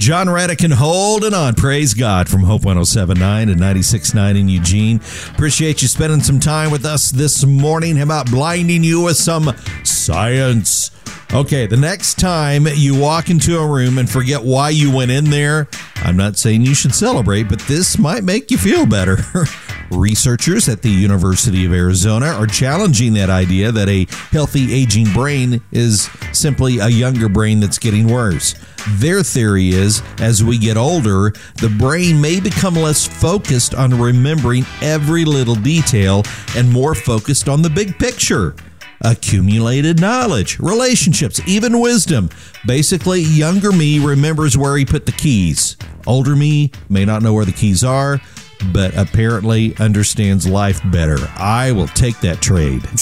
John Reddick and Holding On. Praise God from Hope 107.9 and 96.9 in Eugene. Appreciate you spending some time with us this morning. How about blinding you with some science? Okay, the next time you walk into a room and forget why you went in there, I'm not saying you should celebrate, but this might make you feel better. Researchers at the University of Arizona are challenging that idea that a healthy aging brain is simply a younger brain that's getting worse. Their theory is, as we get older, the brain may become less focused on remembering every little detail and more focused on the big picture. Accumulated knowledge, relationships, even wisdom. Basically, younger me remembers where he put the keys. Older me may not know where the keys are, but apparently understands life better. I will take that trade.